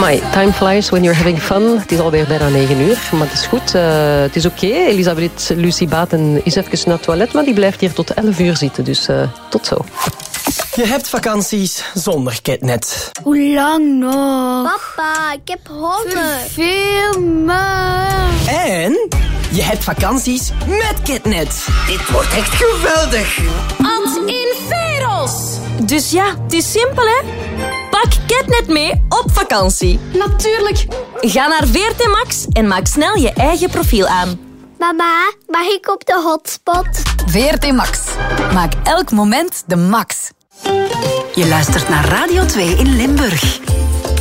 Amai, time flies when you're having fun. Het is alweer bijna 9:00, maar het is goed. Het is oké. Elisabeth Lucie Baten is even naar het toilet, maar die blijft hier tot 11:00 zitten. Dus tot zo. Je hebt vakanties zonder KitNet. Hoe lang nog? Papa, ik heb honger. Veel maar. En je hebt vakanties met KitNet. Dit wordt echt geweldig. Ad in Veros. Dus ja, het is simpel, hè? Pak KitNet mee op vakantie. Natuurlijk. Ga naar VRT Max en maak snel je eigen profiel aan. Mama, mag ik op de hotspot? VRT Max. Maak elk moment de max. Je luistert naar Radio 2 in Limburg.